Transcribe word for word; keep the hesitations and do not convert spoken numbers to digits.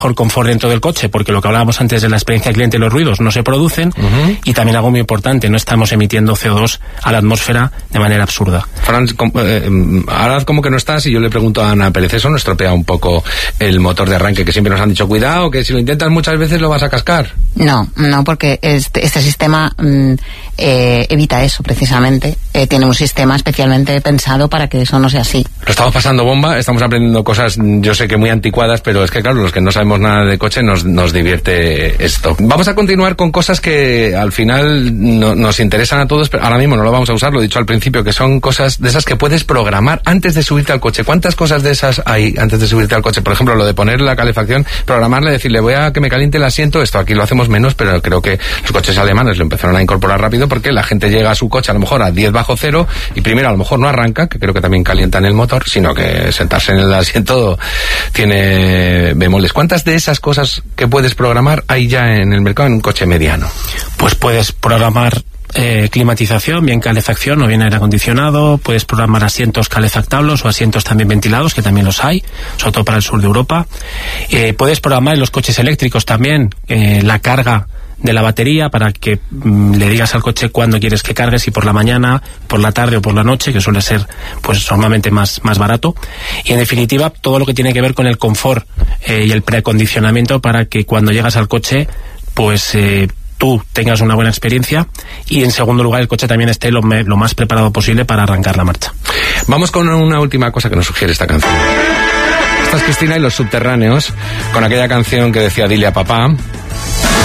mejor confort dentro del coche, porque lo que hablábamos antes de la experiencia cliente, los ruidos no se producen, uh-huh. y también algo muy importante, no estamos emitiendo C O dos a la atmósfera de manera absurda. Fran, eh, ahora como que no estás y yo le pregunto a Ana Pérez, ¿eso no estropea un poco el motor de arranque, que siempre nos han dicho, cuidado, que si lo intentas muchas veces lo vas a cascar? No, no, porque este, este sistema mm, eh, evita eso precisamente, eh, tiene un sistema especialmente pensado para que eso no sea así. Lo estamos pasando bomba, estamos aprendiendo cosas, yo sé que muy anticuadas, pero es que claro, los que no sabemos nada de coche nos, nos divierte esto. Vamos a continuar con cosas que al final no, nos interesan a todos, pero ahora mismo no lo vamos a usar, lo he dicho al principio, que son cosas de esas que puedes programar antes de subirte al coche. ¿Cuántas cosas de esas hay antes de subirte al coche? Por ejemplo, lo de poner la calefacción, programarle, decirle, voy a que me caliente el asiento, esto aquí lo hacemos menos, pero creo que los coches alemanes lo empezaron a incorporar rápido porque la gente llega a su coche a lo mejor a diez bajo cero y primero a lo mejor no arranca, que creo que también calientan el motor, sino que sentarse en el asiento tiene bemoles. ¿Cuántas de esas cosas que puedes programar hay ya en el mercado en un coche mediano? Pues puedes programar eh, climatización, bien calefacción o bien aire acondicionado, puedes programar asientos calefactables o asientos también ventilados, que también los hay, sobre todo para el sur de Europa. Eh, puedes programar en los coches eléctricos también eh, la carga de la batería para que mmm, le digas al coche cuándo quieres que cargue, si por la mañana, por la tarde o por la noche, que suele ser pues normalmente más, más barato. Y en definitiva todo lo que tiene que ver con el confort eh, y el preacondicionamiento para que cuando llegas al coche pues eh, tú tengas una buena experiencia y en segundo lugar el coche también esté lo, me, lo más preparado posible para arrancar la marcha. Vamos con una última cosa que nos sugiere esta canción. Esta es Cristina y los Subterráneos, con aquella canción que decía Dile a papá,